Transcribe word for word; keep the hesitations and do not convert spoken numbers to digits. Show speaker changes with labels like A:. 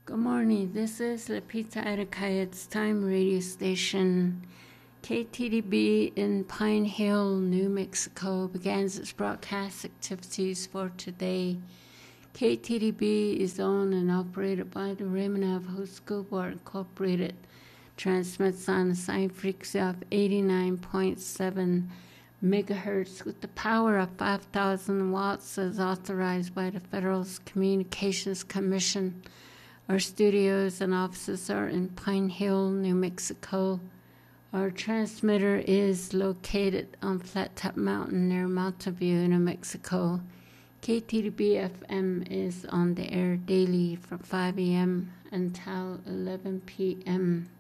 A: Good morning. This is Lapita Atakayat's Time radio station. K T D B in Pine Hill, New Mexico begins its broadcast activities for today. K T D B is owned and operated by the Raymond Navajo School Board Incorporated. Transmits on a sine frequency of eighty-nine point seven megahertz with the power of five thousand watts as authorized by the Federal Communications Commission. Our studios and offices are in Pine Hill, New Mexico. Our transmitter is located on Flat Top Mountain near Mountain View, New Mexico. K T D B F M is on the air daily from five a.m. until eleven p.m.